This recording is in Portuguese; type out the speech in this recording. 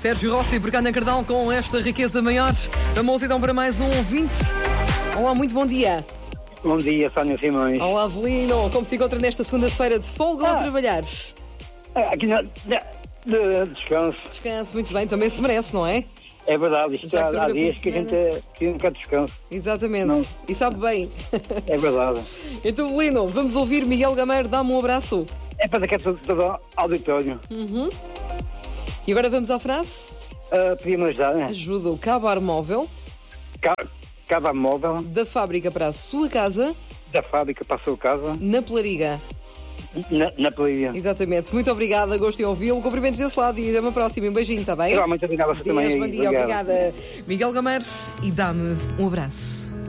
Sérgio Rossi, por cá na Cardal, com esta riqueza maior. Vamos então para mais um ouvinte. Olá, muito bom dia. Bom dia, Sónia Simões. Olá, Avelino. Como se encontra nesta segunda-feira de folga ou a trabalhar? Aqui de descanso. Descanso, muito bem. Também se merece, não é? É verdade, isto Já que há termina o dias fim que de a gente tem um bocado de descanso. Exatamente. Não. E sabe bem. É verdade. Então, Avelino, vamos ouvir Miguel Gameiro. Dá-me um abraço. É para daqui a todo o auditório. E agora vamos à frase. Podia-me ajudar, né? Ajuda o cabo ar móvel Cava móvel da fábrica para a sua casa, da fábrica para a sua casa, na Pelariga. na Pelíria. Exatamente. Muito obrigada, gosto de ouvi-lo. Cumprimentos desse lado e até uma próxima. Um beijinho, está bem? Igualmente, obrigado a você também. Bom dia, Obrigado. obrigada. Miguel Gameiro, e dá-me um abraço.